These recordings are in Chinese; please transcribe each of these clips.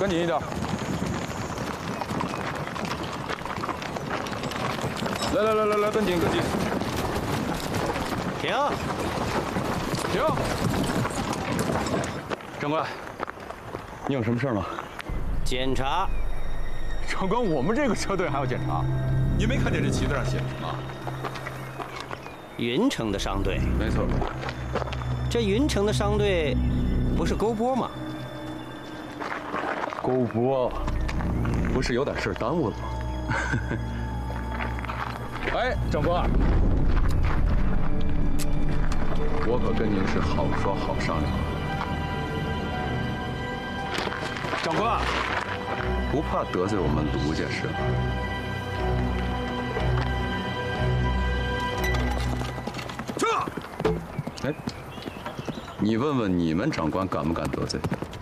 跟紧一点。来，跟紧。 停！ 长官，你有什么事吗？ 检查。 长官，我们这个车队还要检查？你没看见这旗子上写的什么？ 云城的商队。 没错。 这云城的商队不是勾波吗？ 勾波，不是有点事耽误了吗？哎，长官，我可跟您是好说好商量。长官，不怕得罪我们卢家是吧？这，哎，你问问你们长官敢不敢得罪？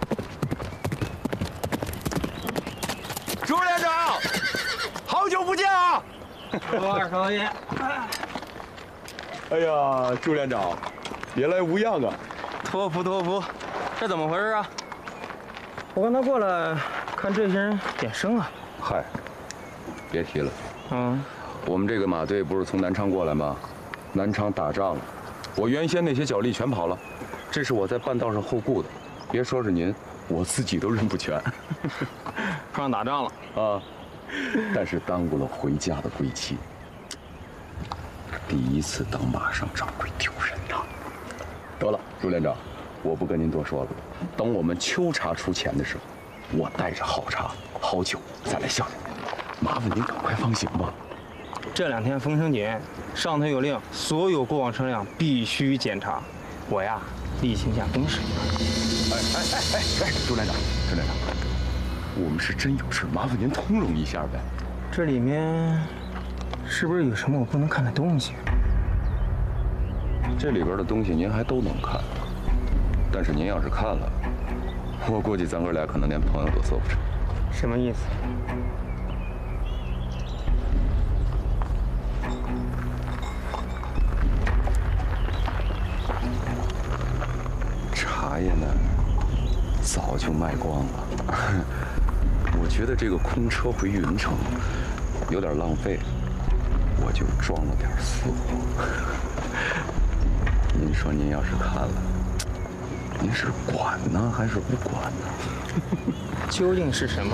朱连长，好久不见啊！ 二少爷。 哎呀，朱连长，别来无恙啊！ 托福，这怎么回事啊？我刚才过来看这些人点生啊。 嗨，别提了。 嗯， 我们这个马队不是从南昌过来吗？南昌打仗了，我原先那些脚力全跑了，这是我在半道上后顾的。别说是您，我自己都认不全。 上打仗了啊！但是耽误了回家的归期。第一次当马上掌柜丢人呐！得了，朱连长，我不跟您多说了。等我们秋茶出钱的时候，我带着好茶好酒再来向您。麻烦您赶快放行吧。 这2天风声紧，上头有令，所有过往车辆必须检查。我呀，例行下公示。 哎，朱连长，我们是真有事，麻烦您通融一下呗。 这里面是不是有什么我不能看的东西？ 这里边的东西您还都能看，但是您要是看了，我估计咱哥俩可能连朋友都做不成。 什么意思？ 茶叶呢，早就卖光了。我觉得这个空车回云城有点浪费，我就装了点私货。您说您要是看了，您是管呢还是不管呢？ 究竟是什么？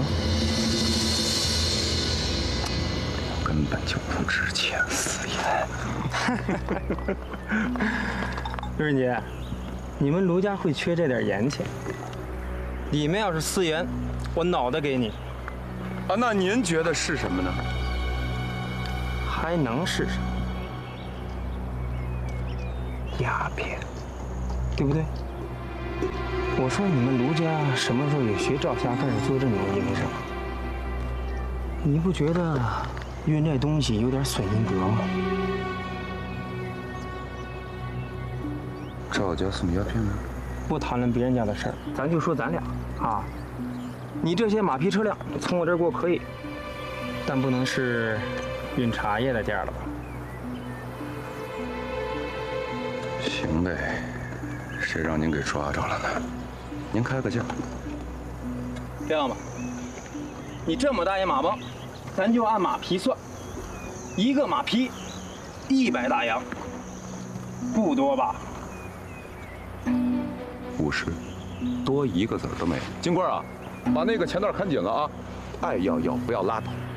根本就不值钱4盐。 润姐，你们卢家会缺这点盐钱？里面要是4元，我脑袋给你。 啊，那您觉得是什么呢？ 还能是什么？鸦片，对不对？我说你们卢家什么时候也学赵霞开始做这种营生？你不觉得运这东西有点损阴德吗？ 赵家送鸦片吗？ 不谈论别人家的事儿，咱就说咱俩啊。你这些马匹车辆从我这儿过可以，但不能是运茶叶的件了吧？ 行呗，谁让您给抓着了呢？您开个价。 这样吧，你这么大一马帮，咱就按马匹算，一个马匹100大洋，不多吧 ？50，多1个子儿都没有。金官啊，把那个钱袋看紧了啊！爱要不要拉倒。